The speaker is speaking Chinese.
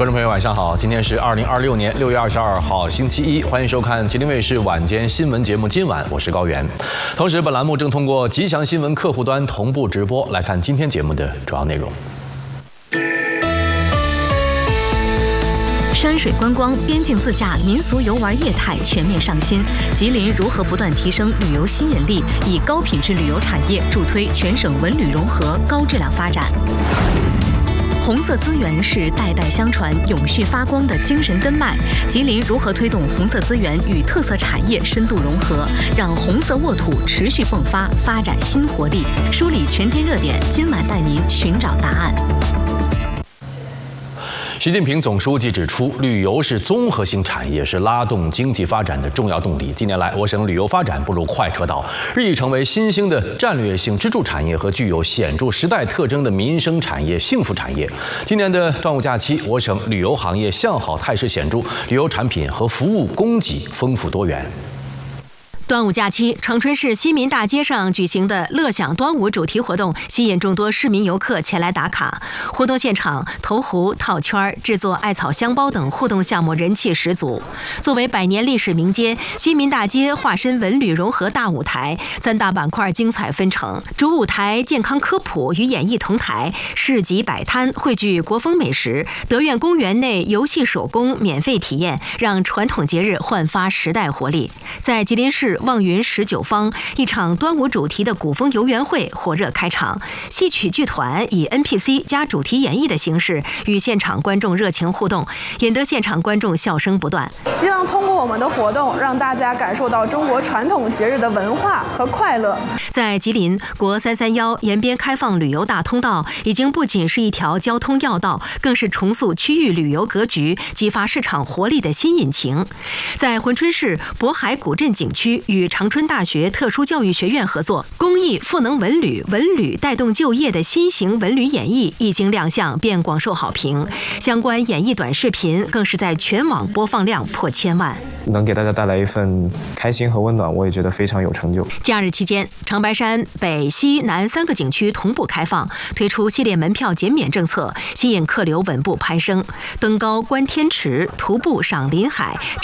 观众朋友，晚上好！今天是2026年6月22号，星期一，欢迎收看吉林卫视晚间新闻节目《今晚》，我是高原。同时，本栏目正通过吉祥新闻客户端同步直播。来看今天节目的主要内容。 山水观光、边境自驾、民俗游玩业态全面上新。吉林如何不断提升旅游吸引力，以高品质旅游产业助推全省文旅融合高质量发展？红色资源是代代相传、永续发光的精神根脉。吉林如何推动红色资源与特色产业深度融合，让红色沃土持续迸发，发展新活力？梳理全天热点，今晚带您寻找答案。 习近平总书记指出，旅游是综合性产业，是拉动经济发展的重要动力。近年来，我省旅游发展步入快车道，日益成为新兴的战略性支柱产业和具有显著时代特征的民生产业、幸福产业。今年的端午假期，我省旅游行业向好态势显著，旅游产品和服务供给丰富多元。 端午假期，长春市西民大街上举行的“乐享端午”主题活动，吸引众多市民游客前来打卡。活动现场，投壶、套圈、制作艾草香包等互动项目人气十足。作为百年历史名街，西民大街化身文旅融合大舞台，三大板块精彩纷呈。主舞台健康科普与演艺同台，市集摆摊汇聚国风美食，德苑公园内游戏手工免费体验，让传统节日焕发时代活力。在吉林市 望云19方，一场端午主题的古风游园会火热开场。戏曲剧团以 NPC 加主题演绎的形式与现场观众热情互动，引得现场观众笑声不断。 希望通过我们的活动，让大家感受到中国传统节日的文化和快乐。 在吉林，国331沿边开放旅游大通道，已经不仅是一条交通要道，更是重塑区域旅游格局、激发市场活力的新引擎。在珲春市渤海古镇景区， 与长春大学特殊教育学院合作，公益赋能文旅，文旅带动就业的新型文旅演绎一经亮相便广受好评。相关演绎短视频更是在全网播放量破1000万。 能给大家带来一份开心和温暖，我也觉得非常有成就。 假日期间，长白山、北、西、南3个景区同步开放，推出系列门票减免政策，吸引客流稳步攀升。登高观天池，徒步赏林海。